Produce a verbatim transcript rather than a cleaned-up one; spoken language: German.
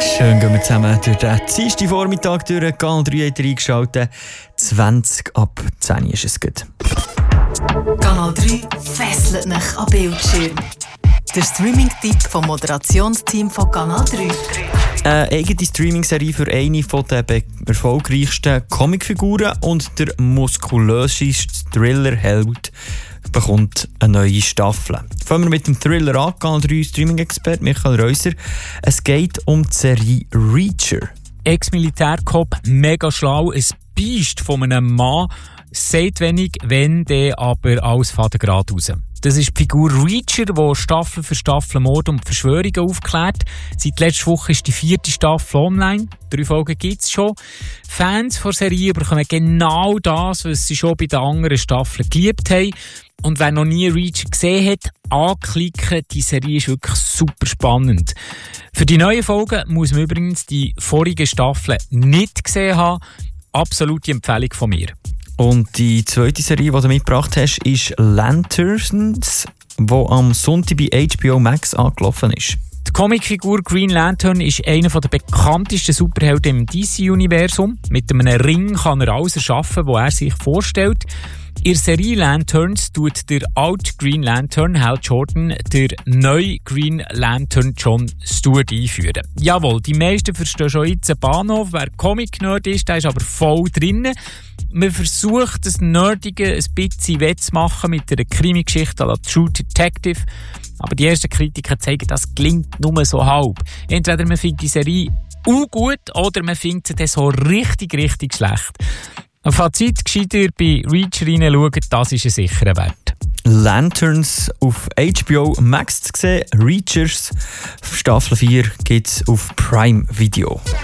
Schön gehen wir zusammen durch den Dienstag Vormittag durch. Kanal drei hat eingeschaltet. zwanzig ab zehn ist es gut. Kanal drei fesselt mich an Bildschirm. Der Streaming-Tipp vom Moderationsteam von Kanal drei. Eine eigene Streaming-Serie für eine der be- erfolgreichsten Comicfiguren und der muskulöseste Thriller-Held bekommt eine neue Staffel. Fangen wir mit dem Thriller an. Kanal drei Streaming-Experte Michael Reuser. Es geht um die Serie Reacher. Ex-Militärcop, mega schlau, ein Biest von einem Mann, sagt wenig, wenn der aber alles fährt gerade raus. Das ist die Figur Reacher, die Staffel für Staffel Mord und Verschwörungen aufklärt. Seit letzter Woche ist die vierte Staffel online. Drei Folgen gibt es schon. Fans der Serie bekommen genau das, was sie schon bei den anderen Staffeln geliebt haben. Und wer noch nie Reacher gesehen hat, anklicken. Die Serie ist wirklich super spannend. Für die neuen Folgen muss man übrigens die vorigen Staffeln nicht gesehen haben. Absolute Empfehlung von mir. Und die zweite Serie, die du mitgebracht hast, ist Lanterns, die am Sonntag bei H B O Max angelaufen ist. Die Comicfigur Green Lantern ist einer der bekanntesten Superhelden im D C-Universum. Mit einem Ring kann er alles erschaffen, was er sich vorstellt. In der Serie Lanterns tut der alte Green Lantern, Hal Jordan, der neue Green Lantern John Stewart einführen. Jawohl, die meisten verstehen schon jetzt einen Bahnhof. Wer Comic-Nerd ist, der ist aber voll drin. Man versucht, das Nerdige ein bisschen wettzumachen mit einer Krimi-Geschichte à la True Detective. Aber die ersten Kritiker zeigen, das gelingt nur so halb. Entweder man findet die Serie auch gut oder man findet sie dann so richtig, richtig schlecht. Ein Fazit, gescheiter bei Reacher reinschauen, das ist ein sicherer Wert. Lanterns auf H B O Max zu sehen, Reachers Staffel vier gibt es auf Prime Video.